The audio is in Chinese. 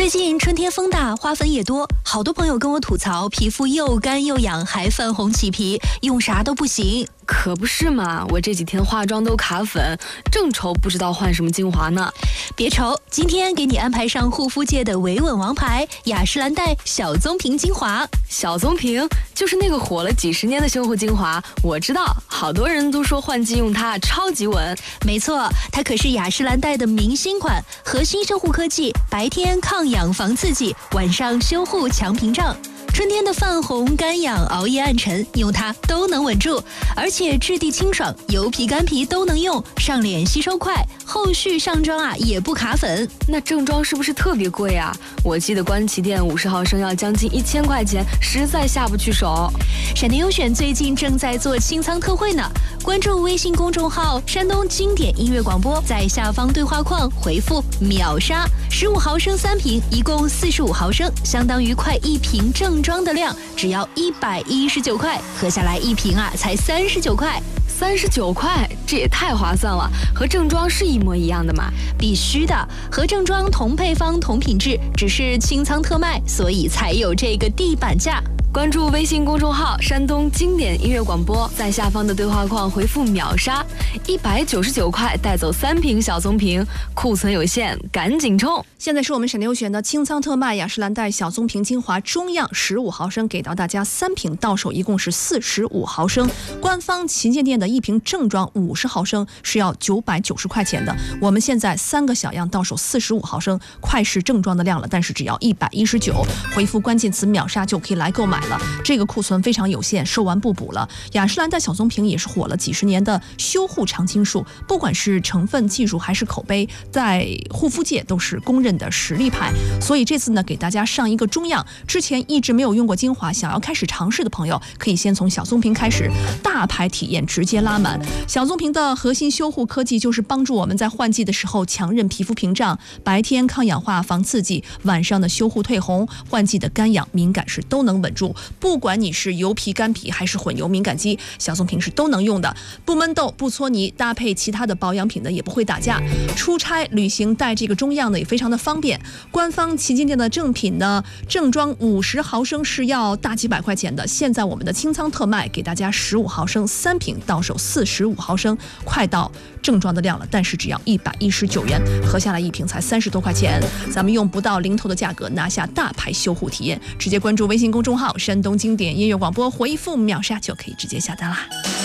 最近春天风大，花粉也多，好多朋友跟我吐槽皮肤又干又痒，还泛红起皮，用啥都不行。 可不是嘛，我这几天化妆都卡粉，正愁不知道换什么精华呢。 别愁，今天给你安排上护肤界的维稳王牌雅诗兰黛小棕瓶精华。 小棕瓶就是那个火了几十年的修护精华，我知道，好多人都说换季用它超级稳。 没错，它可是雅诗兰黛的明星款，核心修护科技，白天抗氧防刺激，晚上修护强屏障。春天的泛红、干痒、熬夜暗沉，用它都能稳住，而且质地清爽，油皮干皮都能用，上脸吸收快，后续上妆也不卡粉。 那正装是不是特别贵啊？我记得官旗店50毫升要将近1000块钱，实在下不去手。 闪电优选最近正在做清仓特惠呢，关注微信公众号山东经典音乐广播，在下方对话框回复秒杀，15毫升3瓶，一共45毫升，相当于快1瓶正装的量，只要119块，合下来1瓶才39块。 39块，这也太划算了！和正装是一模一样的吗？ 必须的，和正装同配方同品质，只是清仓特卖，所以才有这个地板价。 关注微信公众号山东经典音乐广播，在下方的对话框回复秒杀，199块带走3瓶小棕瓶，库存有限，赶紧冲！ 现在是我们闪电优选的清仓特卖雅诗兰黛小棕瓶精华中样15毫升，给到大家3瓶，到手一共是45毫升。官方旗舰店的1瓶正装50毫升是要990块钱的，我们现在3个小样到手45毫升，快是正装的量了，但是只要119，回复关键词秒杀就可以来购买了。这个库存非常有限，售完不补了。雅诗兰黛小棕瓶也是火了几十年的修护常青树，不管是成分、技术还是口碑，在护肤界都是公认的实力派。所以这次呢，给大家上一个中样，之前一直没有用过精华，想要开始尝试的朋友，可以先从小棕瓶开始，大牌体验直接拉满。小棕瓶的核心修护科技就是帮助我们在换季的时候强韧皮肤屏障，白天抗氧化防刺激，晚上的修护退红，换季的干痒敏感是都能稳住。不管你是油皮干皮还是混油敏感肌，小棕瓶是都能用的，不闷痘不搓泥，搭配其他的保养品呢也不会打架。出差旅行带这个中样呢也非常的方便。官方旗舰店的正品呢，正装50毫升是要大几百块钱的，现在我们的清仓特卖给大家15毫升3瓶，到手45毫升，快到正装的量了，但是只要119元，合下来1瓶才30多块钱，咱们用不到零头的价格拿下大牌修护体验。直接关注微信公众号山东经典音乐广播，回复秒杀就可以直接下单啦。